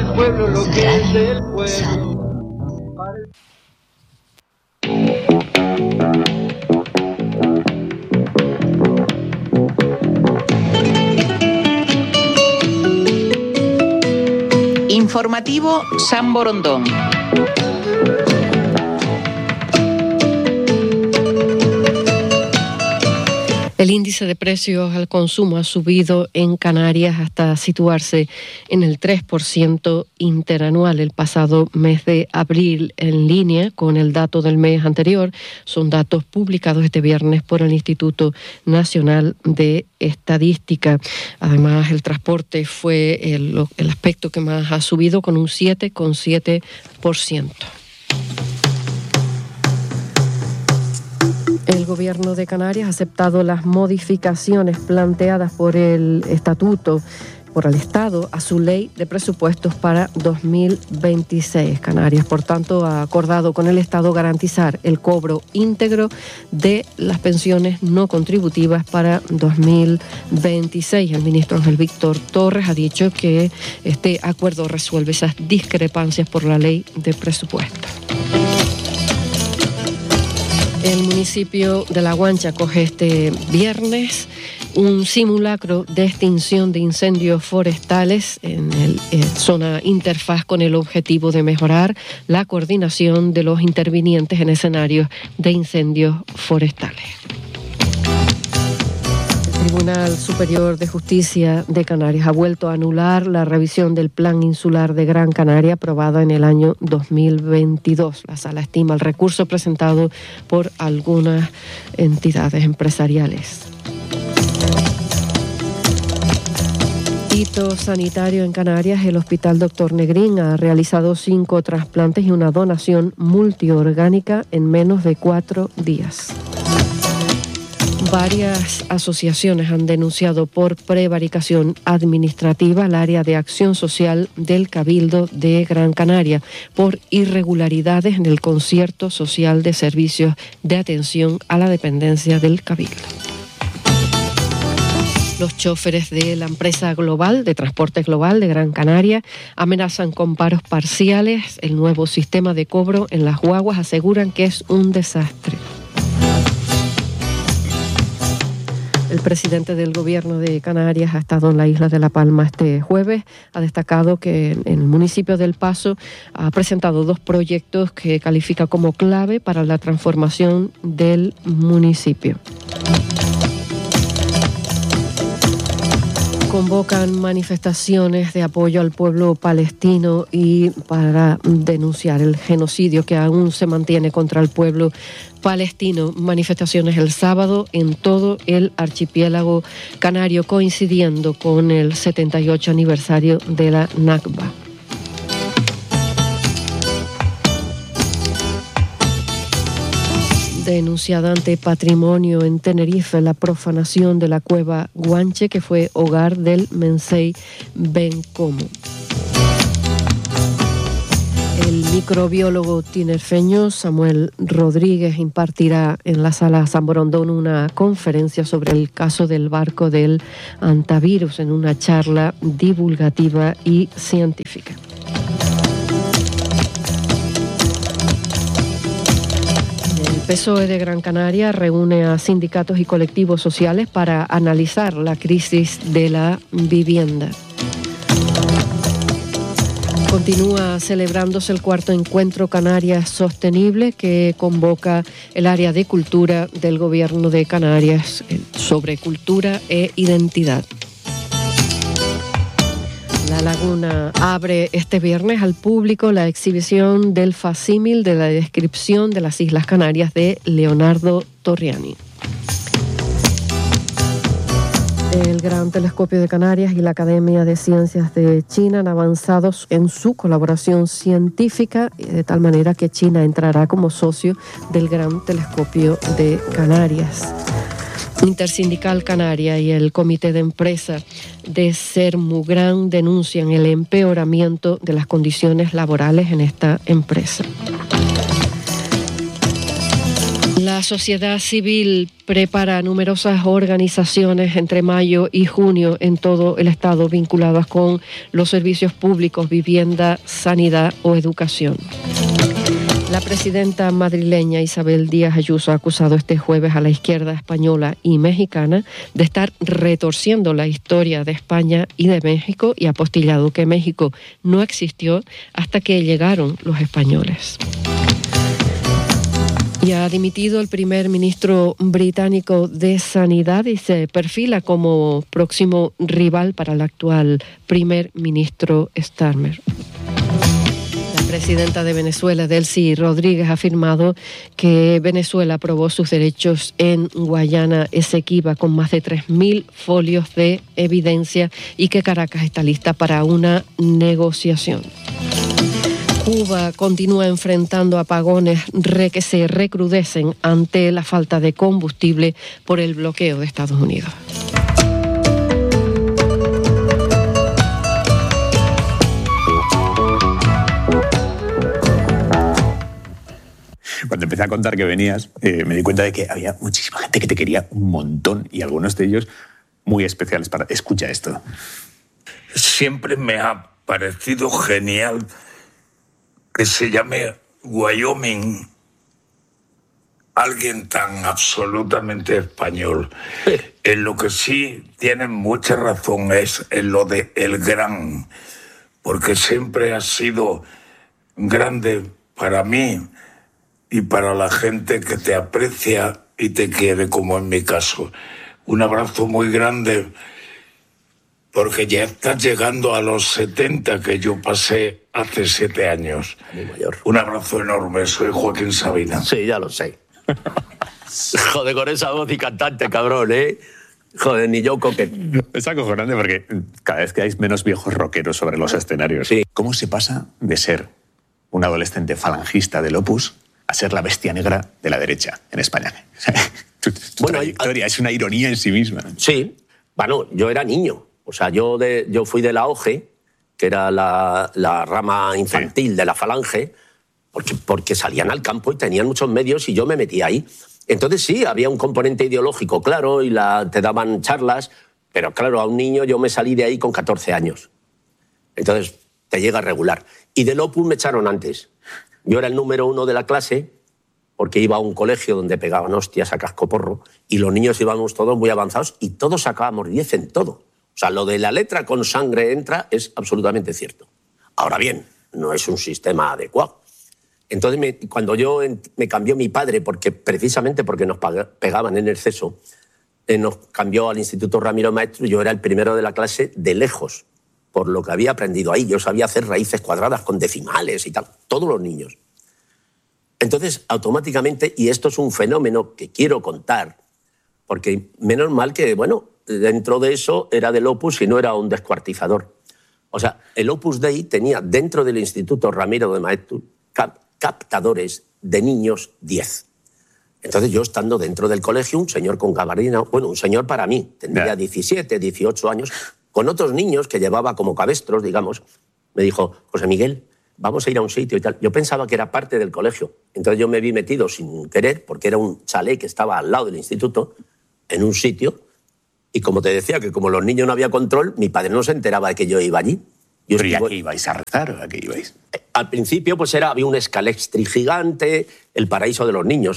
del pueblo, lo que es del pueblo. Informativo San Borondón. El índice de precios al consumo ha subido en Canarias hasta situarse en el 3% interanual el pasado mes de abril, en línea con el dato del mes anterior. Son datos publicados este viernes por el Instituto Nacional de Estadística. Además, el transporte fue el aspecto que más ha subido, con un 7,7%. El Gobierno de Canarias ha aceptado las modificaciones planteadas por el Estatuto, por el Estado, a su ley de presupuestos para 2026. Canarias, por tanto, ha acordado con el Estado garantizar el cobro íntegro de las pensiones no contributivas para 2026. El ministro Ángel Víctor Torres ha dicho que este acuerdo resuelve esas discrepancias por la ley de presupuestos. El municipio de La Guancha acoge este viernes un simulacro de extinción de incendios forestales en zona interfaz, con el objetivo de mejorar la coordinación de los intervinientes en escenarios de incendios forestales. El Tribunal Superior de Justicia de Canarias ha vuelto a anular la revisión del Plan Insular de Gran Canaria aprobada en el año 2022. La sala estima el recurso presentado por algunas entidades empresariales. Hito sanitario en Canarias. El Hospital Dr. Negrín ha realizado 5 trasplantes y una donación multiorgánica en menos de 4 días. Varias asociaciones han denunciado por prevaricación administrativa al área de acción social del Cabildo de Gran Canaria por irregularidades en el concierto social de servicios de atención a la dependencia del Cabildo. Los choferes de la empresa global de transporte global de Gran Canaria amenazan con paros parciales. El nuevo sistema de cobro en las guaguas aseguran que es un desastre. El presidente del Gobierno de Canarias ha estado en la isla de La Palma este jueves. Ha destacado que en el municipio del Paso ha presentado 2 proyectos que califica como clave para la transformación del municipio. Convocan manifestaciones de apoyo al pueblo palestino y para denunciar el genocidio que aún se mantiene contra el pueblo palestino. Manifestaciones el sábado en todo el archipiélago canario, coincidiendo con el 78 aniversario de la Nakba. Denunciada ante Patrimonio en Tenerife la profanación de la cueva Guanche, que fue hogar del Mensei Bencomo. El microbiólogo tinerfeño Samuel Rodríguez impartirá en la Sala San Borondón una conferencia sobre el caso del barco del hantavirus en una charla divulgativa y científica. El PSOE de Gran Canaria reúne a sindicatos y colectivos sociales para analizar la crisis de la vivienda. Continúa celebrándose el 4º Encuentro Canarias Sostenible que convoca el área de cultura del Gobierno de Canarias sobre cultura e identidad. La Laguna abre este viernes al público la exhibición del facsímil de la descripción de las Islas Canarias de Leonardo Torriani. El Gran Telescopio de Canarias y la Academia de Ciencias de China han avanzado en su colaboración científica, de tal manera que China entrará como socio del Gran Telescopio de Canarias. Intersindical Canaria y el Comité de Empresa de Sermugran denuncian el empeoramiento de las condiciones laborales en esta empresa. La sociedad civil prepara numerosas organizaciones entre mayo y junio en todo el estado vinculadas con los servicios públicos, vivienda, sanidad o educación. La presidenta madrileña Isabel Díaz Ayuso ha acusado este jueves a la izquierda española y mexicana de estar retorciendo la historia de España y de México y ha apostillado que México no existió hasta que llegaron los españoles. Y ha dimitido el primer ministro británico de Sanidad y se perfila como próximo rival para el actual primer ministro Starmer. La presidenta de Venezuela, Delcy Rodríguez, ha afirmado que Venezuela aprobó sus derechos en Guayana Esequiba con más de 3.000 folios de evidencia y que Caracas está lista para una negociación. Cuba continúa enfrentando apagones que se recrudecen ante la falta de combustible por el bloqueo de Estados Unidos. Cuando empecé a contar que venías, me di cuenta de que había muchísima gente que te quería un montón y algunos de ellos muy especiales para... Escucha esto. Siempre me ha parecido genial que se llame Wyoming alguien tan absolutamente español. En lo que sí tienen mucha razón es en lo de el gran, porque siempre ha sido grande para mí y para la gente que te aprecia y te quiere, como en mi caso. Un abrazo muy grande, porque ya estás llegando a los 70 que yo pasé hace 7 años. Muy mayor. Un abrazo enorme, soy Joaquín Sabina. Sí, ya lo sé. Joder, con esa voz y cantante, cabrón, ¿eh? Joder, ni yo coque. Es acojonante porque cada vez que hay menos viejos rockeros sobre los escenarios. Sí. ¿Cómo se pasa de ser un adolescente falangista del Opus a ser la bestia negra de la derecha en España? Tu trayectoria es una ironía en sí misma. Sí. Bueno, yo era niño. O sea, yo fui de la OGE, que era la rama infantil de la Falange, porque salían al campo y tenían muchos medios y yo me metía ahí. Entonces sí, había un componente ideológico, claro, y te daban charlas, pero claro, a un niño yo me salí de ahí con 14 años. Entonces te llega regular. Y del Opus me echaron antes. Yo era el número 1 de la clase, porque iba a un colegio donde pegaban hostias a cascoporro, y los niños íbamos todos muy avanzados y todos sacábamos 10 en todo. O sea, lo de la letra con sangre entra es absolutamente cierto. Ahora bien, no es un sistema adecuado. Entonces, cuando me cambió mi padre, precisamente porque nos pegaban en exceso, nos cambió al Instituto Ramiro Maeztu y yo era el primero de la clase de lejos, por lo que había aprendido ahí. Yo sabía hacer raíces cuadradas con decimales y tal, todos los niños. Entonces, automáticamente, y esto es un fenómeno que quiero contar, porque menos mal que, bueno, dentro de eso era del Opus y no era un descuartizador. O sea, el Opus Dei tenía dentro del Instituto Ramiro de Maeztu captadores de niños 10. Entonces yo estando dentro del colegio, un señor con gabardina, bueno, un señor para mí, tendría 17, 18 años, con otros niños que llevaba como cabestros, digamos, me dijo, José Miguel, vamos a ir a un sitio y tal. Yo pensaba que era parte del colegio. Entonces yo me vi metido sin querer, porque era un chalet que estaba al lado del instituto, en un sitio. Y como te decía, que como los niños no había control, mi padre no se enteraba de que yo iba allí. ¿Pero y a qué ibais a rezar o a qué ibais? Al principio pues había un escalextri gigante, el paraíso de los niños,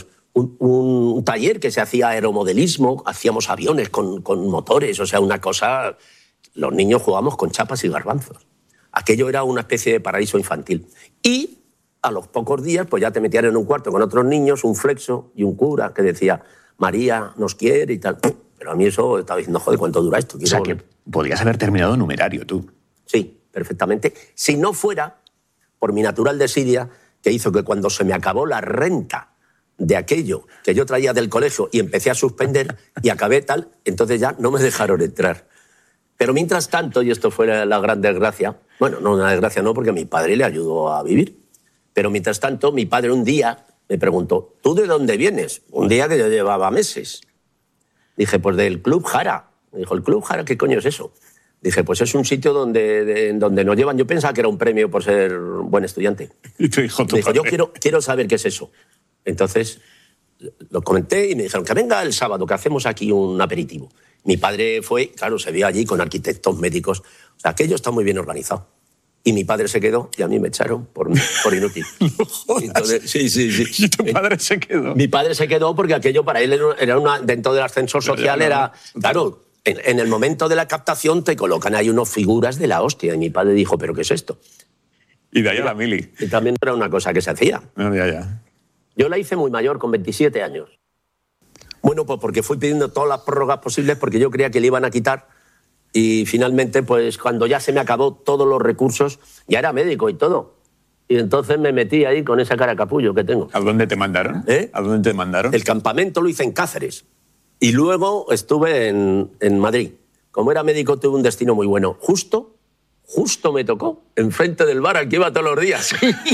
un taller que se hacía aeromodelismo, hacíamos aviones con motores, o sea, una cosa... Los niños jugábamos con chapas y garbanzos. Aquello era una especie de paraíso infantil. Y a los pocos días pues ya te metían en un cuarto con otros niños, un flexo y un cura que decía, María nos quiere y tal... Pero a mí eso estaba diciendo, joder, ¿cuánto dura esto? O sea, que podrías haber terminado numerario tú. Sí, perfectamente. Si no fuera por mi natural desidia, que hizo que cuando se me acabó la renta de aquello que yo traía del colegio y empecé a suspender y acabé tal, entonces ya no me dejaron entrar. Pero mientras tanto, y esto fue la gran desgracia, bueno, no una desgracia no, porque mi padre le ayudó a vivir, pero mientras tanto, mi padre un día me preguntó, ¿tú de dónde vienes? Un día que yo llevaba meses. Dije, pues del Club Jara. Me dijo, ¿el Club Jara qué coño es eso? Dije, pues es un sitio donde nos llevan... Yo pensaba que era un premio por ser buen estudiante. Y te dijo, me dijo, yo quiero saber qué es eso. Entonces, lo comenté y me dijeron que venga el sábado, que hacemos aquí un aperitivo. Mi padre fue, claro, se vio allí con arquitectos, médicos. O sea, aquello está muy bien organizado. Y mi padre se quedó y a mí me echaron por inútil. No jodas. Entonces, sí. ¿Y tu padre se quedó? Mi padre se quedó porque aquello para él era dentro del ascensor social era... Claro, en el momento de la captación te colocan ahí unas figuras de la hostia. Y mi padre dijo, ¿pero qué es esto? Y de ahí a la mili. Y también era una cosa que se hacía. No, ya. Yo la hice muy mayor, con 27 años. Bueno, pues porque fui pidiendo todas las prórrogas posibles porque yo creía que le iban a quitar y finalmente, pues cuando ya se me acabó todos los recursos, ya era médico y todo. Y entonces me metí ahí con esa cara capullo que tengo. ¿A dónde te mandaron? ¿A dónde te mandaron? El campamento lo hice en Cáceres y luego estuve en Madrid. Como era médico tuve un destino muy bueno. Justo me tocó, enfrente del bar al que iba todos los días.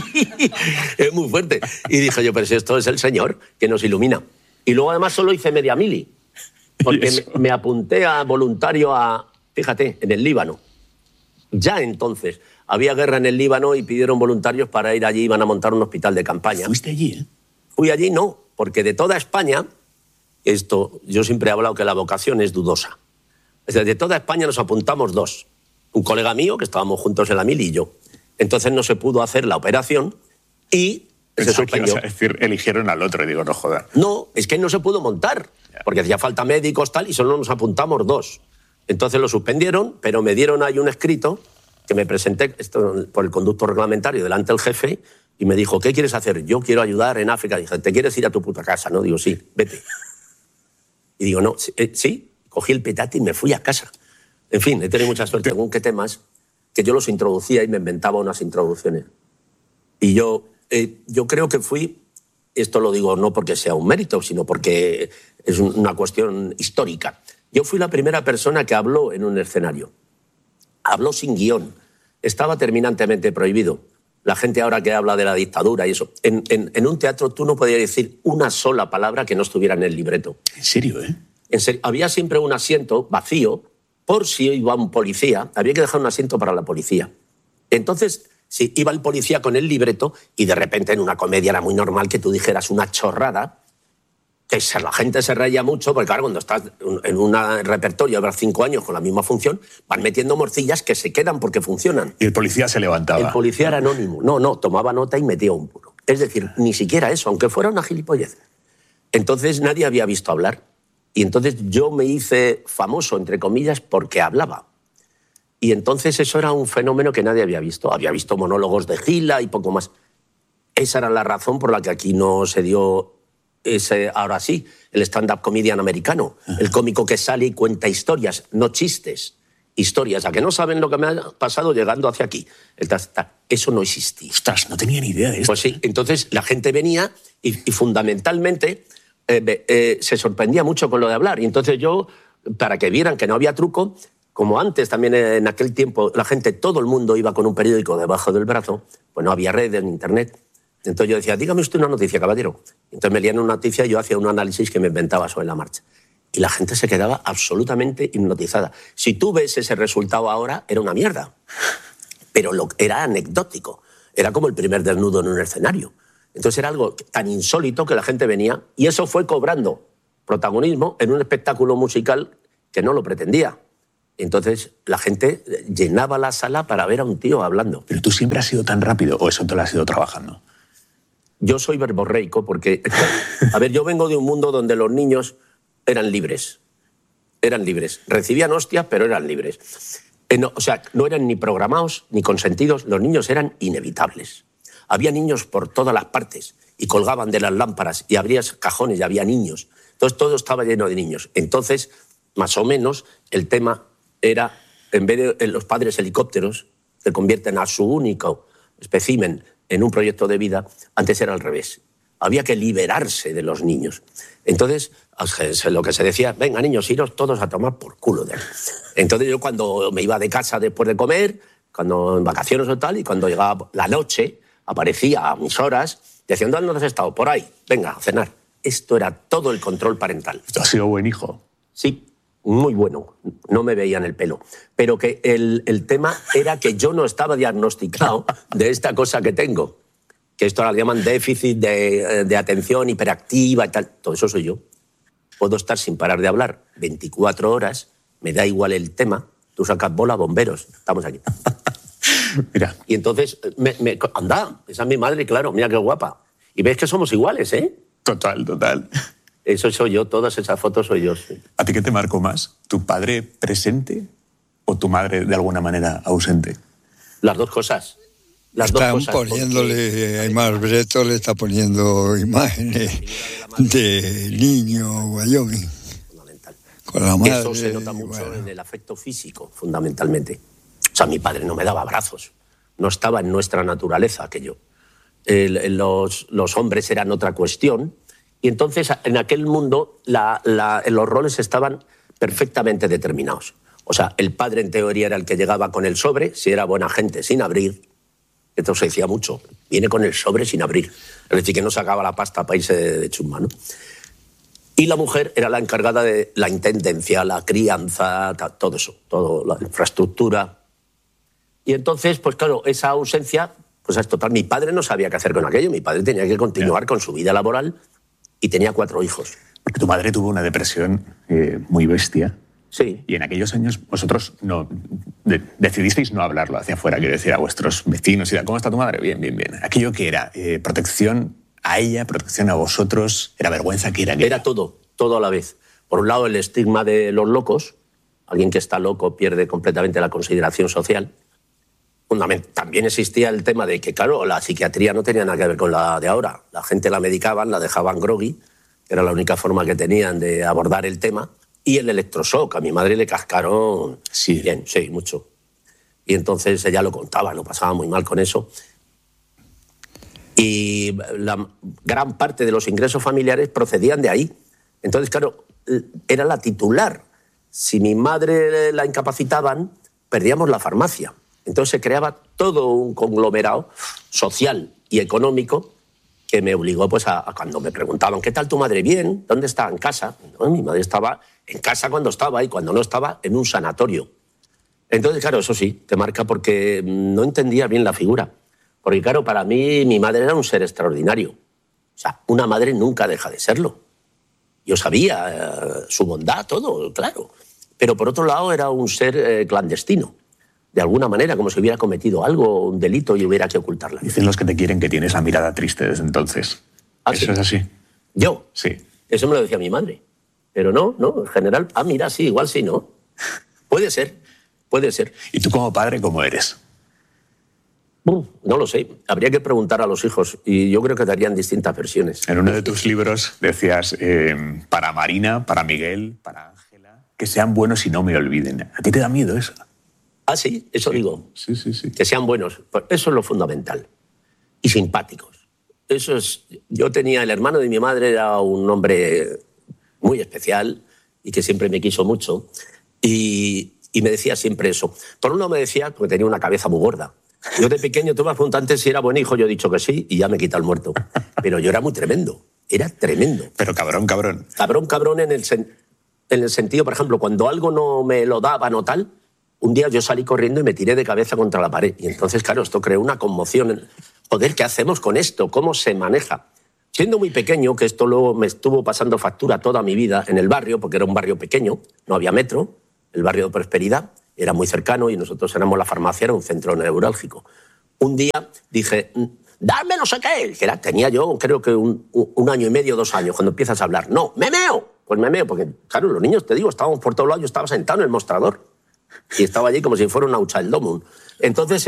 Es muy fuerte. Y dije yo, pero si esto es el Señor que nos ilumina. Y luego además solo hice media mili, porque me apunté a voluntario fíjate, en el Líbano. Ya entonces había guerra en el Líbano y pidieron voluntarios para ir allí, iban a montar un hospital de campaña. ¿Fuiste allí, Fui allí, no, porque de toda España, yo siempre he hablado que la vocación es dudosa. Es decir, de toda España nos apuntamos 2. Un colega mío, que estábamos juntos en la mili, y yo. Entonces no se pudo hacer la operación y se suspendió. Es decir, eligieron al otro y digo, no jodas. No, es que no se pudo montar, porque hacía falta médicos tal y solo nos apuntamos 2. Entonces lo suspendieron, pero me dieron ahí un escrito que me presenté por el conducto reglamentario delante del jefe y me dijo, ¿qué quieres hacer? Yo quiero ayudar en África. Dije, ¿te quieres ir a tu puta casa? No, digo, sí, vete. Y digo, no, sí. Cogí el petate y me fui a casa. En fin, he tenido mucha suerte según qué temas, que yo los introducía y me inventaba unas introducciones. Y yo creo que fui, esto lo digo no porque sea un mérito, sino porque es una cuestión histórica. Yo fui la primera persona que habló en un escenario. Habló sin guión. Estaba terminantemente prohibido. La gente ahora que habla de la dictadura y eso. En un teatro tú no podías decir una sola palabra que no estuviera en el libreto. ¿En serio, En serio. Había siempre un asiento vacío por si iba un policía. Había que dejar un asiento para la policía. Entonces, si iba el policía con el libreto y de repente en una comedia era muy normal que tú dijeras una chorrada, que la gente se reía mucho, porque claro, cuando estás en un repertorio, llevas 5 años con la misma función, van metiendo morcillas que se quedan porque funcionan. Y el policía se levantaba. El policía era anónimo. No, tomaba nota y metía un puro. Es decir, ni siquiera eso, aunque fuera una gilipollez. Entonces nadie había visto hablar. Y entonces yo me hice famoso, entre comillas, porque hablaba. Y entonces eso era un fenómeno que nadie había visto. Había visto monólogos de Gila y poco más. Esa era la razón por la que aquí no se dio ahora sí, el stand-up comedian americano. El cómico que sale y cuenta historias, no chistes. Historias, a que no saben lo que me ha pasado llegando hacia aquí. Eso no existía. Ostras, no tenía ni idea de esto. Pues sí, entonces la gente venía y fundamentalmente se sorprendía mucho con lo de hablar. Y entonces yo, para que vieran que no había truco, como antes también en aquel tiempo la gente, todo el mundo iba con un periódico debajo del brazo, pues no había redes ni internet. Entonces yo decía, dígame usted una noticia, caballero. Entonces me leían una noticia y yo hacía un análisis que me inventaba sobre la marcha. Y la gente se quedaba absolutamente hipnotizada. Si tú ves ese resultado ahora, era una mierda. Pero era anecdótico. Era como el primer desnudo en un escenario. Entonces era algo tan insólito que la gente venía y eso fue cobrando protagonismo en un espectáculo musical que no lo pretendía. Entonces la gente llenaba la sala para ver a un tío hablando. ¿Pero tú siempre has sido tan rápido o eso te lo has ido trabajando? Yo soy verborreico porque, a ver, yo vengo de un mundo donde los niños eran libres. Eran libres. Recibían hostias, pero eran libres. O sea, no eran ni programados ni consentidos. Los niños eran inevitables. Había niños por todas las partes y colgaban de las lámparas y abrías cajones y había niños. Entonces todo estaba lleno de niños. Entonces, más o menos, el tema era, en vez de los padres helicópteros, que convierten a su único espécimen en un proyecto de vida, antes era al revés. Había que liberarse de los niños. Entonces, lo que se decía, venga niños, iros todos a tomar por culo de aquí. Entonces yo cuando me iba de casa después de comer, cuando en vacaciones o tal, y cuando llegaba la noche, aparecía a mis horas, decían, ¿dónde has estado? Por ahí, venga, a cenar. Esto era todo el control parental. Tú has sido buen hijo. Sí, muy bueno. No me veían el pelo. Pero que el tema era que yo no estaba diagnosticado de esta cosa que tengo. que esto ahora le llaman déficit de atención hiperactiva y tal. Todo eso soy yo. Puedo estar sin parar de hablar 24 horas, me da igual el tema, tú sacas bola, bomberos, estamos aquí. Mira. Y entonces, anda, esa es mi madre, claro, mira qué guapa. Y ves que somos iguales, ¿eh? Total, total. Eso soy yo, todas esas fotos soy yo. Sí. ¿A ti qué te marcó más? ¿Tu padre presente o tu madre de alguna manera ausente? Las dos cosas. Están poniéndole, Aymar Breto le está poniendo imágenes de niño Wyoming. Fundamental. Con la madre. Eso se nota mucho en el afecto físico, fundamentalmente. O sea, mi padre no me daba abrazos. No estaba en nuestra naturaleza aquello. Los hombres eran otra cuestión. Y entonces, en aquel mundo, los roles estaban perfectamente determinados. O sea, el padre, en teoría, era el que llegaba con el sobre, si era buena gente, sin abrir. Esto se decía mucho. Viene con el sobre sin abrir. Es decir, que no sacaba la pasta para irse de chusma, ¿no? Y la mujer era la encargada de la intendencia, la crianza, todo eso, toda la infraestructura. Y entonces, pues claro, esa ausencia, pues es total. Mi padre no sabía qué hacer con aquello. Mi padre tenía que continuar con su vida laboral y tenía 4 hijos. Porque tu madre tuvo una depresión muy bestia. Sí. Y en aquellos años vosotros no decidisteis no hablarlo hacia afuera, quiero decir, a vuestros vecinos y tal. ¿Cómo está tu madre? Bien, bien, bien. Aquello que era protección a ella, protección a vosotros, era vergüenza, ¿qué era? Era todo a la vez. Por un lado, el estigma de los locos. Alguien que está loco pierde completamente la consideración social. También existía el tema de que, claro, la psiquiatría no tenía nada que ver con la de ahora. La gente la medicaban, la dejaban groggy, que era la única forma que tenían de abordar el tema. Y el electroshock, a mi madre le cascaron bien, sí, mucho. Y entonces ella lo contaba, lo pasaba muy mal con eso. Y la gran parte de los ingresos familiares procedían de ahí. Entonces, claro, era la titular. Si mi madre la incapacitaban, perdíamos la farmacia. Entonces se creaba todo un conglomerado social y económico que me obligó pues, a cuando me preguntaban, ¿qué tal tu madre? Bien, ¿dónde está? En casa. No, mi madre estaba en casa cuando estaba y cuando no estaba en un sanatorio. Entonces, claro, eso sí, te marca porque no entendía bien la figura. Porque, claro, para mí mi madre era un ser extraordinario. O sea, una madre nunca deja de serlo. Yo sabía su bondad, todo, claro. Pero, por otro lado, era un ser clandestino. De alguna manera, como si hubiera cometido algo, un delito y hubiera que ocultarla. Dicen los que te quieren que tienes la mirada triste desde entonces. ¿Eso es así? ¿Yo? Sí. Eso me lo decía mi madre. Pero no, en general, mira, sí, igual sí, ¿no? Puede ser. ¿Y tú como padre cómo eres? No lo sé. Habría que preguntar a los hijos y yo creo que darían distintas versiones. En uno de tus libros decías, para Marina, para Miguel, para Ángela, que sean buenos y no me olviden. ¿A ti te da miedo eso? Ah, sí, eso sí. Digo. Sí. Que sean buenos. Pues eso es lo fundamental. Y simpáticos. Eso es. Yo tenía, el hermano de mi madre era un hombre muy especial y que siempre me quiso mucho. Y me decía siempre eso. Por un lado me decía, porque tenía una cabeza muy gorda. Yo de pequeño, tú me has preguntado antes si era buen hijo, yo he dicho que sí y ya me quita el muerto. Pero yo era muy tremendo. Era tremendo. Pero cabrón. Cabrón en el sentido, por ejemplo, cuando algo no me lo daban o tal. Un día yo salí corriendo y me tiré de cabeza contra la pared. Y entonces, claro, esto creó una conmoción. Joder, ¿qué hacemos con esto? ¿Cómo se maneja? Siendo muy pequeño, que esto luego me estuvo pasando factura toda mi vida en el barrio, porque era un barrio pequeño, no había metro, el barrio de Prosperidad, era muy cercano y nosotros éramos la farmacia, era un centro neurálgico. Un día dije, dame no sé qué. Tenía yo, creo que un año y medio, 2 años, cuando empiezas a hablar. No, me meo. Pues me meo, porque, claro, los niños, te digo, estábamos por todos lados, yo estaba sentado en el mostrador. Y estaba allí como si fuera una hucha del domo. Entonces,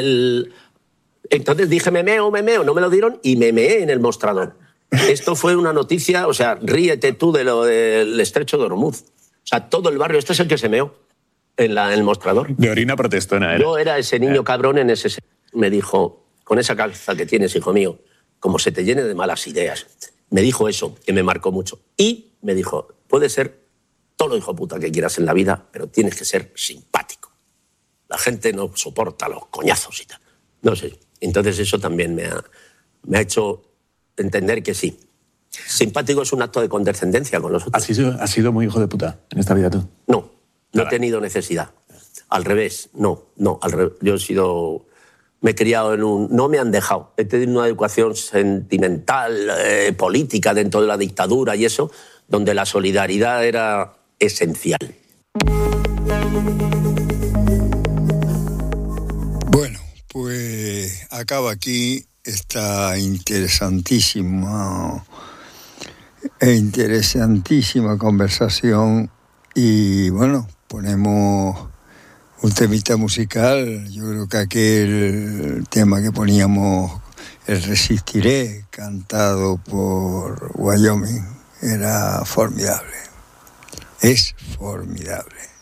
entonces dije, me meo, no me lo dieron y me meé en el mostrador. Esto fue una noticia, o sea, ríete tú de lo del estrecho de Hormuz. O sea, todo el barrio, este es el que se meó en el mostrador. De orina protestona, ¿era? Yo era ese niño cabrón en ese... Me dijo, con esa cabeza que tienes, hijo mío, como se te llene de malas ideas. Me dijo eso, que me marcó mucho. Y me dijo, puede ser todo lo hijo puta que quieras en la vida, pero tienes que ser simpático. La gente no soporta los coñazos y tal. No sé. Entonces eso también me ha hecho entender que sí. Simpático es un acto de condescendencia con los otros. ¿Has sido muy hijo de puta en esta vida tú? No he tenido necesidad. Al revés, no. Yo he sido me he criado no me han dejado. He tenido una educación sentimental, política dentro de la dictadura y eso, donde la solidaridad era esencial. Bueno, pues acaba aquí esta interesantísima conversación y bueno, ponemos un temita musical. Yo creo que aquel tema que poníamos, el Resistiré, cantado por Wyoming, era formidable. Es formidable.